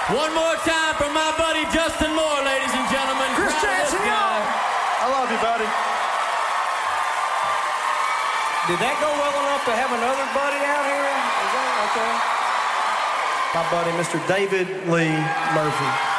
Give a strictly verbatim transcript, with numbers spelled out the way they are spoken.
One more time for my buddy Justin Moore, ladies and gentlemen. Chris Jansen, I love you, buddy. Did that go well enough to have another buddy out here? Is that okay? My buddy, Mister David Lee Murphy.